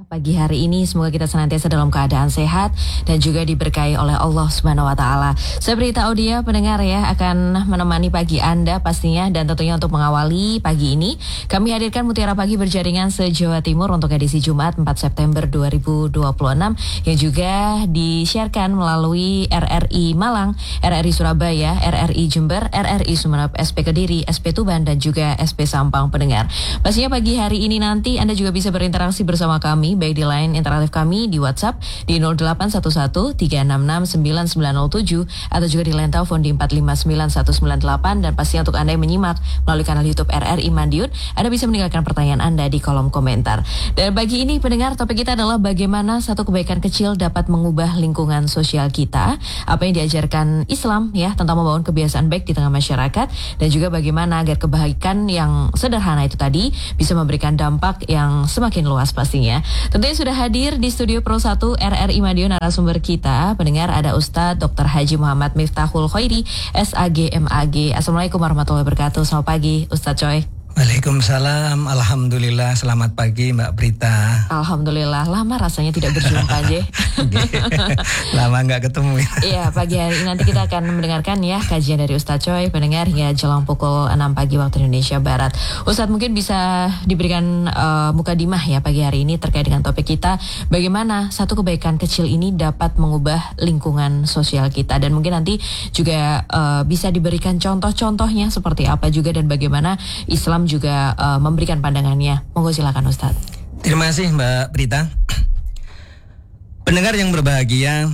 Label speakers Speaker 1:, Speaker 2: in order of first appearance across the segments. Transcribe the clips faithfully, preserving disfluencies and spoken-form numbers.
Speaker 1: Pagi hari ini semoga kita senantiasa dalam keadaan sehat dan juga diberkahi oleh Allah Subhanahu wa taala. Saya Berita Audia pendengar ya akan menemani pagi Anda pastinya, dan tentunya untuk mengawali pagi ini kami hadirkan Mutiara Pagi berjaringan se-Jawa Timur untuk edisi Jumat empat September dua ribu dua puluh enam yang juga di-sharekan melalui R R I Malang, R R I Surabaya, R R I Jember, R R I Sumeneb, S P Kediri, S P Tuban dan juga S P Sampang pendengar. Pastinya pagi hari ini nanti Anda juga bisa berinteraksi bersama kami baik di line interaktif kami di WhatsApp di nol delapan satu satu tiga enam enam sembilan sembilan nol tujuh atau juga di line telepon di empat lima sembilan satu sembilan delapan, dan pastinya untuk Anda yang menyimak melalui kanal YouTube R R I Madiun, Anda bisa meninggalkan pertanyaan Anda di kolom komentar. Dan bagi ini pendengar, topik kita adalah bagaimana satu kebaikan kecil dapat mengubah lingkungan sosial kita. Apa yang diajarkan Islam ya tentang membangun kebiasaan baik di tengah masyarakat, dan juga bagaimana agar kebaikan yang sederhana itu tadi bisa memberikan dampak yang semakin luas pastinya. Tentunya sudah hadir di studio Pro satu R R I Madiun narasumber kita, pendengar ada Ustadz Doktor Haji Muhammad Miftahul Khoiri, S A G M A G. Assalamualaikum warahmatullahi wabarakatuh. Selamat pagi Ustadz Coy.
Speaker 2: Waalaikumsalam, alhamdulillah, selamat pagi Mbak Prita.
Speaker 1: Alhamdulillah, lama rasanya tidak berjumpa aja.
Speaker 2: Lama nggak ketemu ya.
Speaker 1: Iya, pagi hari ini nanti kita akan mendengarkan ya kajian dari Ustadz Coy, pendengar hingga jelang pukul enam pagi waktu Indonesia Barat. Ustadz mungkin bisa diberikan uh, mukadimah ya pagi hari ini terkait dengan topik kita, bagaimana satu kebaikan kecil ini dapat mengubah lingkungan sosial kita, dan mungkin nanti juga uh, bisa diberikan contoh-contohnya seperti apa juga, dan bagaimana Islam juga uh, memberikan pandangannya. Monggo silakan Ustadz.
Speaker 2: Terima kasih Mbak Prita. Pendengar yang berbahagia,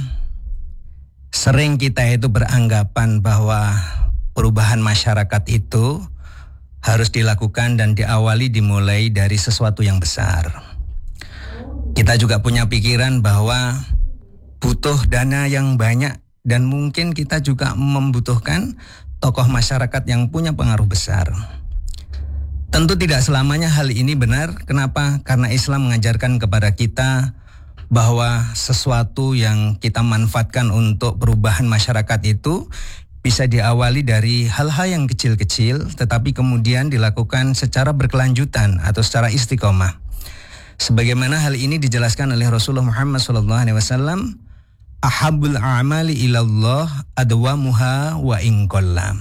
Speaker 2: sering kita itu beranggapan bahwa perubahan masyarakat itu harus dilakukan dan diawali dimulai dari sesuatu yang besar. Kita juga punya pikiran bahwa butuh dana yang banyak, dan mungkin kita juga membutuhkan tokoh masyarakat yang punya pengaruh besar. Tentu tidak selamanya hal ini benar. Kenapa? Karena Islam mengajarkan kepada kita bahwa sesuatu yang kita manfaatkan untuk perubahan masyarakat itu bisa diawali dari hal-hal yang kecil-kecil, tetapi kemudian dilakukan secara berkelanjutan atau secara istiqomah. Sebagaimana hal ini dijelaskan oleh Rasulullah Muhammad shallallahu alaihi wasallam, ahabul a'mali ilallah adwamuha wa in qalla.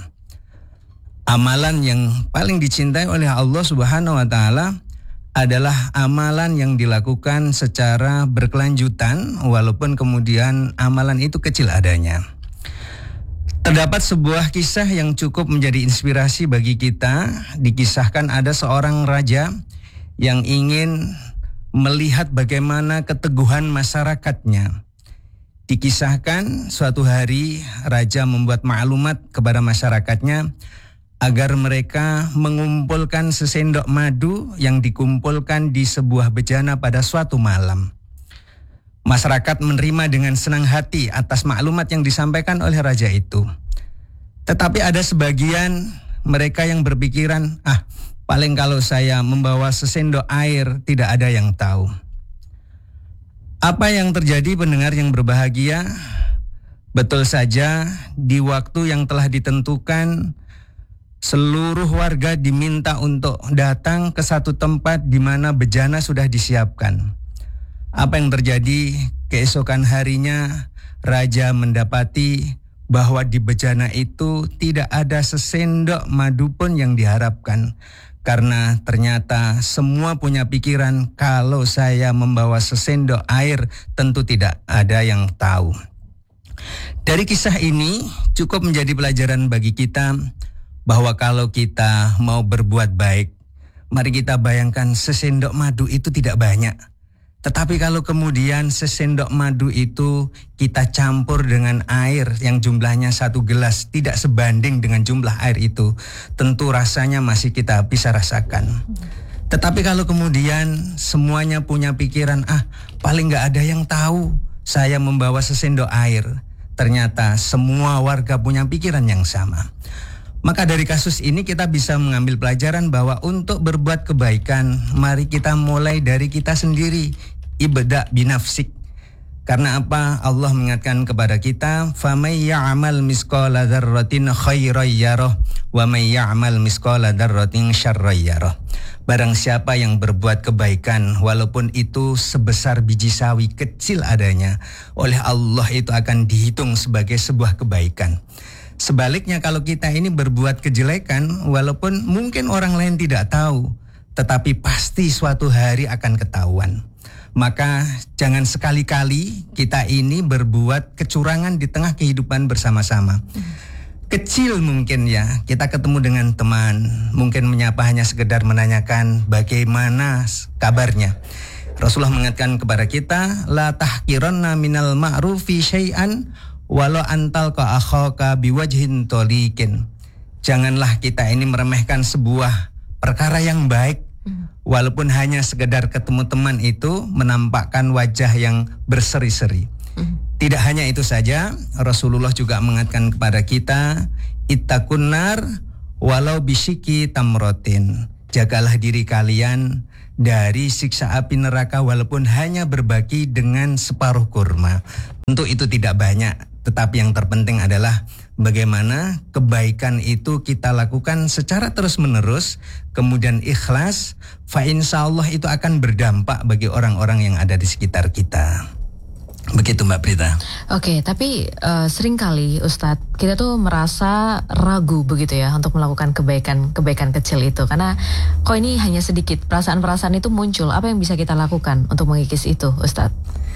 Speaker 2: Amalan yang paling dicintai oleh Allah Subhanahu wa taala adalah amalan yang dilakukan secara berkelanjutan walaupun kemudian amalan itu kecil adanya. Terdapat sebuah kisah yang cukup menjadi inspirasi bagi kita. Dikisahkan ada seorang raja yang ingin melihat bagaimana keteguhan masyarakatnya. Dikisahkan suatu hari raja membuat maklumat kepada masyarakatnya agar mereka mengumpulkan sesendok madu yang dikumpulkan di sebuah bejana pada suatu malam. Masyarakat menerima dengan senang hati atas maklumat yang disampaikan oleh raja itu. Tetapi ada sebagian mereka yang berpikiran, ah paling kalau saya membawa sesendok air tidak ada yang tahu. Apa yang terjadi pendengar yang berbahagia? Betul saja, di waktu yang telah ditentukan, seluruh warga diminta untuk datang ke satu tempat di mana bejana sudah disiapkan. Apa yang terjadi? Keesokan harinya raja mendapati bahwa di bejana itu tidak ada sesendok madu pun yang diharapkan. Karena ternyata semua punya pikiran, kalau saya membawa sesendok air tentu tidak ada yang tahu. Dari kisah ini cukup menjadi pelajaran bagi kita bahwa kalau kita mau berbuat baik, mari kita bayangkan sesendok madu itu tidak banyak. Tetapi kalau kemudian sesendok madu itu kita campur dengan air yang jumlahnya satu gelas tidak sebanding dengan jumlah air itu, tentu rasanya masih kita bisa rasakan. Tetapi kalau kemudian semuanya punya pikiran, ah paling gak ada yang tahu saya membawa sesendok air, ternyata semua warga punya pikiran yang sama. Maka dari kasus ini kita bisa mengambil pelajaran bahwa untuk berbuat kebaikan, mari kita mulai dari kita sendiri. Ibda' binafsik. Karena apa? Allah mengingatkan kepada kita, "Famay ya'mal misqala dzarratin khairan yarah Wa may ya'mal misqala dzarratin syarran yarah. Barang siapa yang berbuat kebaikan walaupun itu sebesar biji sawi kecil adanya, oleh Allah itu akan dihitung sebagai sebuah kebaikan. Sebaliknya kalau kita ini berbuat kejelekan walaupun mungkin orang lain tidak tahu, tetapi pasti suatu hari akan ketahuan. Maka jangan sekali-kali kita ini berbuat kecurangan di tengah kehidupan bersama-sama. Kecil mungkin ya, kita ketemu dengan teman, mungkin menyapa hanya sekedar menanyakan bagaimana kabarnya. Rasulullah mengatakan kepada kita, la tahqiranna minal ma'rufi syai'an walau antal ka akhaka biwajhin tolikin. Janganlah kita ini meremehkan sebuah perkara yang baik, walaupun hanya sekedar ketemu teman itu menampakkan wajah yang berseri-seri. Tidak hanya itu saja, Rasulullah juga mengatakan kepada kita, ittaqun nar walau bisyiki tamrotin. Jagalah diri kalian dari siksa api neraka walaupun hanya berbagi dengan separuh kurma. Tentu itu tidak banyak, tetapi yang terpenting adalah bagaimana kebaikan itu kita lakukan secara terus-menerus, kemudian ikhlas, fa insyaallah itu akan berdampak bagi orang-orang yang ada di sekitar kita. Begitu Mbak Prita.
Speaker 1: Oke, tapi uh, seringkali Ustadz kita tuh merasa ragu begitu ya untuk melakukan kebaikan-kebaikan kecil itu, karena kok ini hanya sedikit, perasaan-perasaan itu muncul. Apa yang bisa kita lakukan untuk mengikis itu, Ustadz?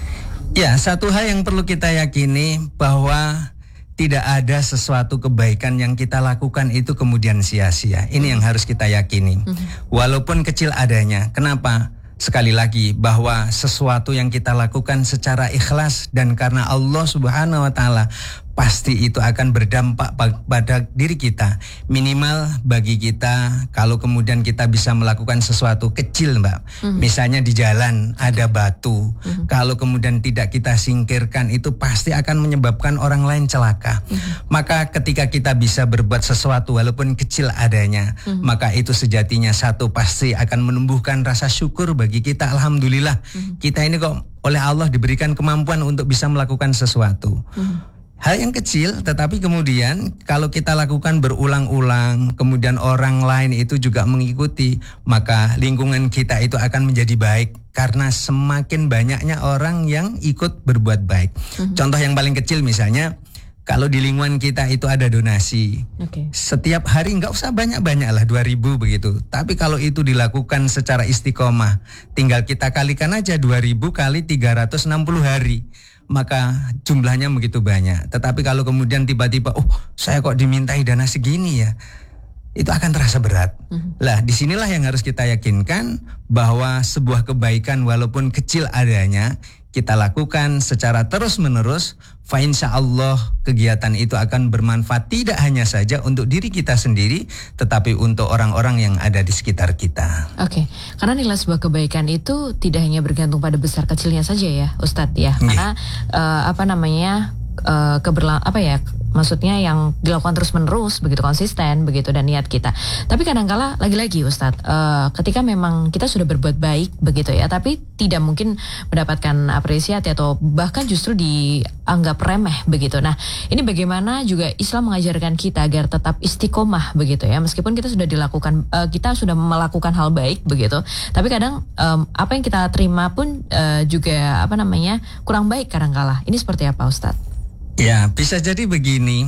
Speaker 2: Ya, satu hal yang perlu kita yakini bahwa tidak ada sesuatu kebaikan yang kita lakukan itu kemudian sia-sia. Ini yang harus kita yakini. Walaupun kecil adanya. Kenapa? Sekali lagi bahwa sesuatu yang kita lakukan secara ikhlas dan karena Allah Subhanahu wa taala, pasti itu akan berdampak pada diri kita. Minimal bagi kita kalau kemudian kita bisa melakukan sesuatu kecil, Mbak. Mm-hmm. Misalnya di jalan ada batu. Mm-hmm. Kalau kemudian tidak kita singkirkan, itu pasti akan menyebabkan orang lain celaka. Mm-hmm. Maka ketika kita bisa berbuat sesuatu walaupun kecil adanya, mm-hmm. maka itu sejatinya satu pasti akan menumbuhkan rasa syukur bagi kita. Alhamdulillah, mm-hmm. kita ini kok oleh Allah diberikan kemampuan untuk bisa melakukan sesuatu. Mm-hmm. Hal yang kecil, tetapi kemudian kalau kita lakukan berulang-ulang, kemudian orang lain itu juga mengikuti, maka lingkungan kita itu akan menjadi baik karena semakin banyaknya orang yang ikut berbuat baik. Mm-hmm. Contoh yang paling kecil misalnya, kalau di lingkungan kita itu ada donasi, okay. setiap hari nggak usah banyak-banyak lah, dua ribu begitu. Tapi kalau itu dilakukan secara istiqomah, tinggal kita kalikan aja dua ribu kali tiga ratus enam puluh hari. Maka jumlahnya begitu banyak. Tetapi kalau kemudian tiba-tiba, oh saya kok dimintai dana segini ya, itu akan terasa berat. Mm-hmm. Lah disinilah yang harus kita yakinkan bahwa sebuah kebaikan walaupun kecil adanya, kita lakukan secara terus-menerus, fa insyaallah kegiatan itu akan bermanfaat tidak hanya saja untuk diri kita sendiri, tetapi untuk orang-orang yang ada di sekitar kita.
Speaker 1: Oke, karena nilai sebuah kebaikan itu tidak hanya bergantung pada besar kecilnya saja ya, Ustadz ya. Karena uh, apa namanya uh, keberlang apa ya? Maksudnya yang dilakukan terus-menerus, begitu konsisten, begitu dan niat kita. Tapi kadang-kala lagi-lagi Ustadz, uh, ketika memang kita sudah berbuat baik, begitu ya, tapi tidak mungkin mendapatkan apresiasi atau bahkan justru dianggap remeh, begitu. Nah, ini bagaimana juga Islam mengajarkan kita agar tetap istiqomah, begitu ya, meskipun kita sudah dilakukan, uh, kita sudah melakukan hal baik, begitu. Tapi kadang um, apa yang kita terima pun uh, juga apa namanya kurang baik kadang-kala. Ini seperti apa, Ustadz?
Speaker 2: Ya, bisa jadi begini.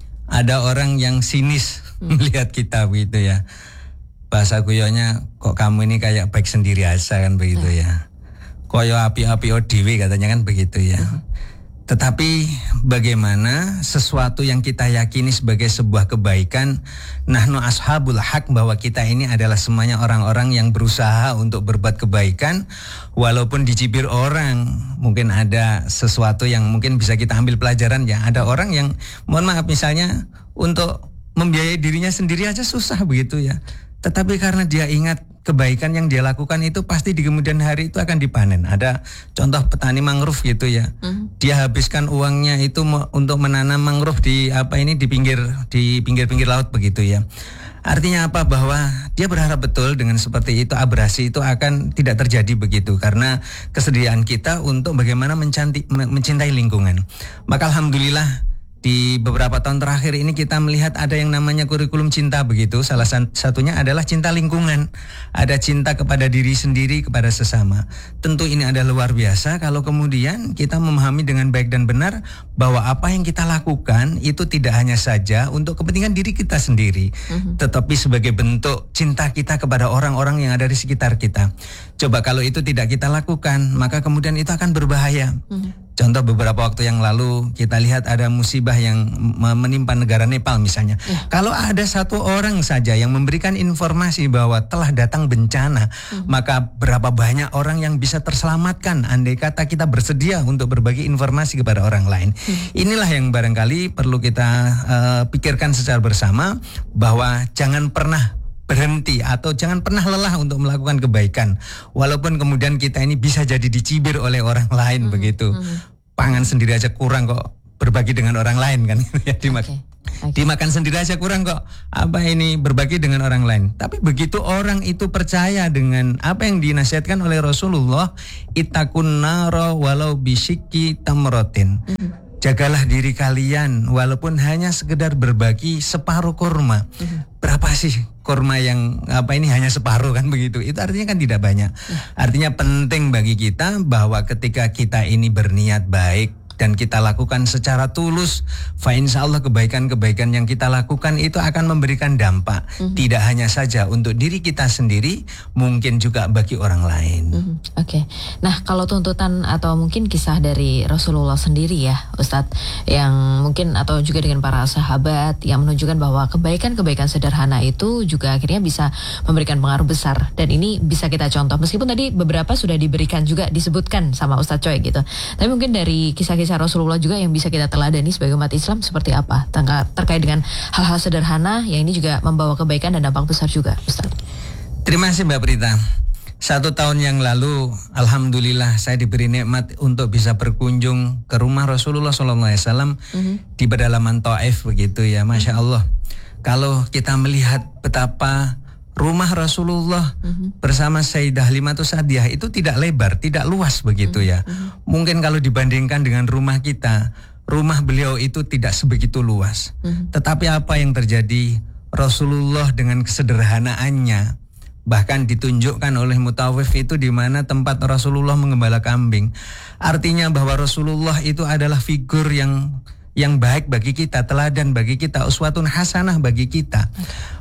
Speaker 2: Ada orang yang sinis hmm. melihat kita begitu ya. Bahasa guyonya, kok kamu ini kayak baik sendiri aja kan begitu hmm. ya. Koyo api-api odewe katanya kan begitu ya. Hmm. Tetapi bagaimana sesuatu yang kita yakini sebagai sebuah kebaikan, nahnu ashabul haq, bahwa kita ini adalah semuanya orang-orang yang berusaha untuk berbuat kebaikan walaupun dicibir orang. Mungkin ada sesuatu yang mungkin bisa kita ambil pelajaran ya. Ada orang yang mohon maaf misalnya untuk membiayai dirinya sendiri aja susah begitu ya. Tetapi karena dia ingat kebaikan yang dia lakukan itu pasti di kemudian hari itu akan dipanen. Ada contoh petani mangrove gitu ya. Mm. Dia habiskan uangnya itu untuk menanam mangrove di apa ini di pinggir di pinggir-pinggir laut begitu ya. Artinya apa? Bahwa dia berharap betul dengan seperti itu abrasi itu akan tidak terjadi begitu karena kesediaan kita untuk bagaimana mencantik, mencintai lingkungan. Maka alhamdulillah Di beberapa tahun terakhir ini kita melihat ada yang namanya kurikulum cinta begitu. Salah satunya adalah cinta lingkungan. Ada cinta kepada diri sendiri, kepada sesama. Tentu ini adalah luar biasa kalau kemudian kita memahami dengan baik dan benar bahwa apa yang kita lakukan itu tidak hanya saja untuk kepentingan diri kita sendiri, mm-hmm. tetapi sebagai bentuk cinta kita kepada orang-orang yang ada di sekitar kita. Coba kalau itu tidak kita lakukan, maka kemudian itu akan berbahaya. Mm-hmm. Contoh beberapa waktu yang lalu kita lihat ada musibah yang menimpa negara Nepal misalnya. Ya. Kalau ada satu orang saja yang memberikan informasi bahwa telah datang bencana, hmm. maka berapa banyak orang yang bisa terselamatkan andai kata kita bersedia untuk berbagi informasi kepada orang lain. Hmm. Inilah yang barangkali perlu kita uh, pikirkan secara bersama, bahwa jangan pernah berhenti atau jangan pernah lelah untuk melakukan kebaikan, walaupun kemudian kita ini bisa jadi dicibir oleh orang lain, mm-hmm. begitu. Mm-hmm. Pangan sendiri aja kurang kok berbagi dengan orang lain kan? Ya, dimak- okay. Okay. Dimakan sendiri aja kurang kok apa ini berbagi dengan orang lain. Tapi begitu orang itu percaya dengan apa yang dinasihatkan oleh Rasulullah, ittaqun nara walau bisyikki tamratin. Mm-hmm. Jagalah diri kalian walaupun hanya sekedar berbagi separuh kurma. Mm-hmm. Berapa sih kurma yang apa ini hanya separuh kan begitu? Itu artinya kan tidak banyak. Mm. Artinya penting bagi kita bahwa ketika kita ini berniat baik dan kita lakukan secara tulus, fa insya Allah kebaikan-kebaikan yang kita lakukan itu akan memberikan dampak. Mm-hmm. Tidak hanya saja untuk diri kita sendiri, mungkin juga bagi orang lain.
Speaker 1: Mm-hmm. Oke, okay. Nah kalau tuntutan atau mungkin kisah dari Rasulullah sendiri ya Ustadz, yang mungkin atau juga dengan para sahabat yang menunjukkan bahwa kebaikan-kebaikan sederhana itu juga akhirnya bisa memberikan pengaruh besar. Dan ini bisa kita contoh, meskipun tadi beberapa sudah diberikan juga disebutkan sama Ustadz Choi gitu. Tapi mungkin dari kisah-kisah Rasulullah juga yang bisa kita teladani sebagai umat Islam seperti apa terkait dengan hal-hal sederhana yang ini juga membawa kebaikan dan dampak besar juga, Ustaz.
Speaker 2: Terima kasih Mbak Prita. Satu tahun yang lalu, alhamdulillah saya diberi nikmat untuk bisa berkunjung ke rumah Rasulullah shallallahu alaihi wasallam mm-hmm. di pedalaman Taif begitu ya, Masya Allah. Kalau kita melihat betapa rumah Rasulullah mm-hmm. bersama Sayyidah Halimatus Sa'diyah itu tidak lebar, tidak luas begitu ya. Mm-hmm. Mungkin kalau dibandingkan dengan rumah kita, rumah beliau itu tidak sebegitu luas. Mm-hmm. Tetapi apa yang terjadi, Rasulullah dengan kesederhanaannya bahkan ditunjukkan oleh mutawif itu di mana tempat Rasulullah mengembala kambing. Artinya bahwa Rasulullah itu adalah figur yang yang baik bagi kita, teladan bagi kita, uswatun hasanah bagi kita.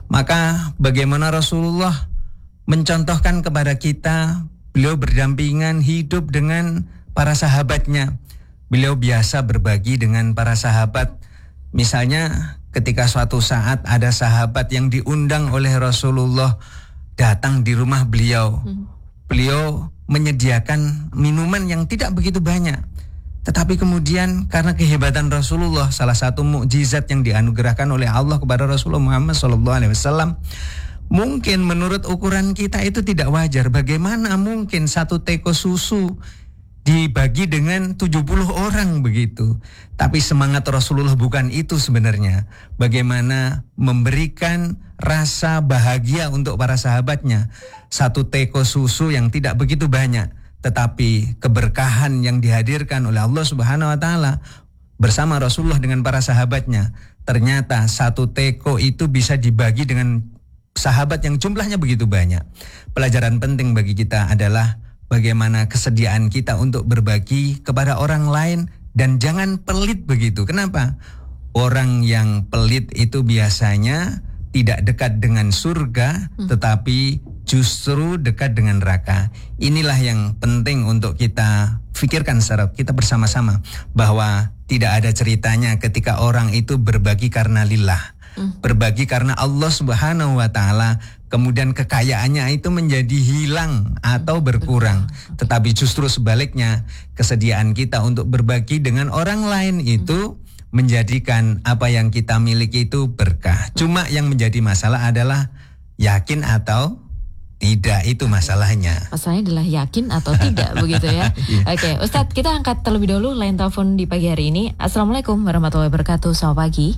Speaker 2: Maka bagaimana Rasulullah mencontohkan kepada kita, beliau berdampingan hidup dengan para sahabatnya. Beliau biasa berbagi dengan para sahabat. Misalnya ketika suatu saat ada sahabat yang diundang oleh Rasulullah datang di rumah beliau. Hmm. Beliau menyediakan minuman yang tidak begitu banyak. Tetapi kemudian karena kehebatan Rasulullah, salah satu mukjizat yang dianugerahkan oleh Allah kepada Rasulullah Muhammad shallallahu alaihi wasallam, mungkin menurut ukuran kita itu tidak wajar. Bagaimana mungkin satu teko susu dibagi dengan tujuh puluh orang begitu? Tapi semangat Rasulullah bukan itu sebenarnya. Bagaimana memberikan rasa bahagia untuk para sahabatnya. Satu teko susu yang tidak begitu banyak, tetapi keberkahan yang dihadirkan oleh Allah Subhanahu wa taala bersama Rasulullah dengan para sahabatnya. Ternyata satu teko itu bisa dibagi dengan sahabat yang jumlahnya begitu banyak. Pelajaran penting bagi kita adalah bagaimana kesediaan kita untuk berbagi kepada orang lain dan jangan pelit begitu. Kenapa? Orang yang pelit itu biasanya tidak dekat dengan surga, tetapi justru dekat dengan neraka. Inilah yang penting untuk kita pikirkan secara kita bersama-sama, bahwa tidak ada ceritanya ketika orang itu berbagi karena lillah, berbagi karena Allah Subhanahu wa taala, kemudian kekayaannya itu menjadi hilang atau berkurang. Tetapi justru sebaliknya, kesediaan kita untuk berbagi dengan orang lain itu menjadikan apa yang kita miliki itu berkah. Cuma yang menjadi masalah adalah yakin atau tidak, itu masalahnya.
Speaker 1: Masalahnya adalah yakin atau tidak begitu ya. Oke, okay, Ustadz, kita angkat terlebih dahulu line telepon di pagi hari ini. Assalamualaikum warahmatullahi wabarakatuh. Selamat pagi.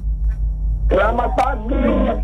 Speaker 3: Selamat pagi.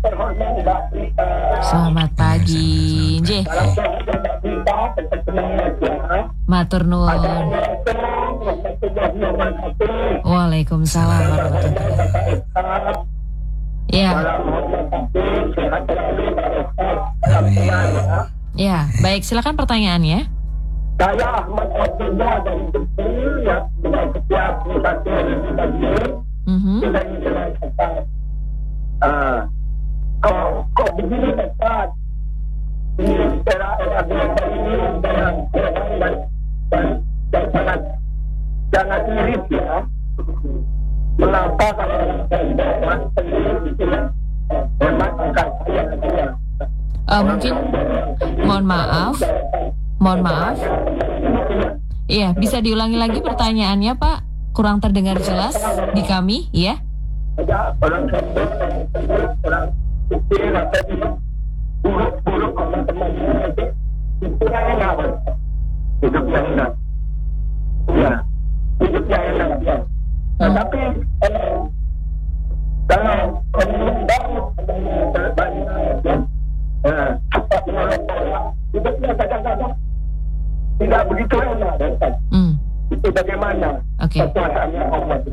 Speaker 1: Selamat pagi. Nggih. Matur nuwun.
Speaker 3: warahmatullahi wabarakatuh.
Speaker 1: Waalaikumsalam warahmatullahi wabarakatuh.
Speaker 3: Ustaz,
Speaker 1: Ya,
Speaker 3: salam hormat, sehat selalu, Pak Ustaz.
Speaker 2: Amin.
Speaker 1: ya, baik, silakan pertanyaannya.
Speaker 3: Saya Ahmad Abdullah dari Jepun, ya, dengan setiap satu di bagian,
Speaker 1: Mhm.
Speaker 3: kita ingin menanyakan, ah, kok, kok begini Ustaz? Ini era-era global ini dengan orang dan, dan, dan sangat, sangat irit ya. Mengapa kalau orang sendiri gitu ya? Memang angkat saya saja.
Speaker 1: Eh, mungkin, mohon maaf, mohon maaf. Iya, bisa diulangi lagi pertanyaannya, Pak? Kurang terdengar jelas di kami, ya?
Speaker 3: Ada orang sendiri, orang kecil atau buruk-buruk teman-temannya itu, itu yang enak, hidup yang enak. Ya, hidup yang enak ya. Nah, tapi eh, kalau komitmen baru banyak ya, eh, cepat menolong hidupnya kadang-kadang tidak begitu enak.
Speaker 1: Hmm.
Speaker 3: Itu bagaimana
Speaker 1: Oke.
Speaker 3: kekuasaannya Allah.